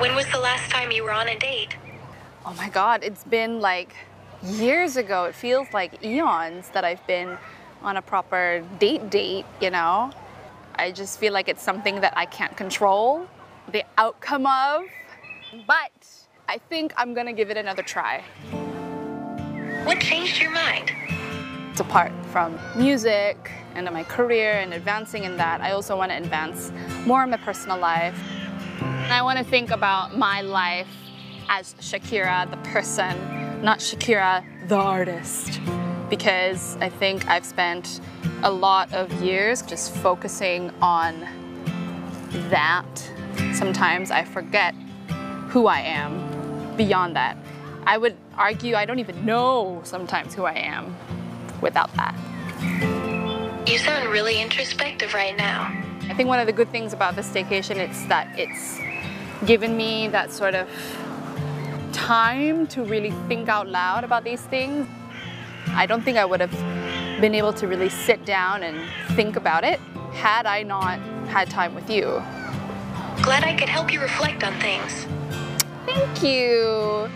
When was the last time you were on a date? Oh my God, it's been like years ago. It feels like eons that I've been on a proper date, you know? I just feel like it's something that I can't control the outcome of, but I think I'm gonna give it another try. What changed your mind? Apart from music and my career and advancing in that, I also want to advance more in my personal life. And I want to think about my life as Shakira, the person, not Shakira, the artist. Because I think I've spent a lot of years just focusing on that. Sometimes I forget who I am beyond that. I would argue I don't even know sometimes who I am without that. You sound really introspective right now. I think one of the good things about this staycation is that it's given me that sort of time to really think out loud about these things. I don't think I would have been able to really sit down and think about it had I not had time with you. Glad I could help you reflect on things. Thank you.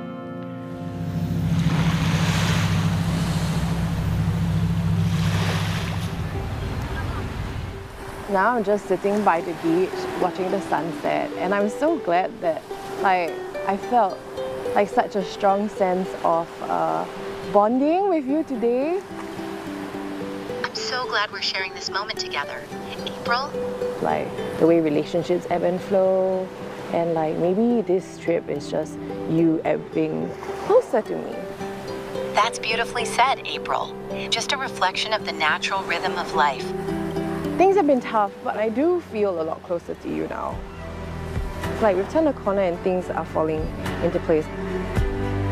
Now I'm just sitting by the beach, watching the sunset, and I'm so glad that I felt like such a strong sense of bonding with you today. I'm so glad we're sharing this moment together. April? Like the way relationships ebb and flow, and like maybe this trip is just you being closer to me. That's beautifully said, April. Just a reflection of the natural rhythm of life. Things have been tough, but I do feel a lot closer to you now. It's like we've turned a corner and things are falling into place.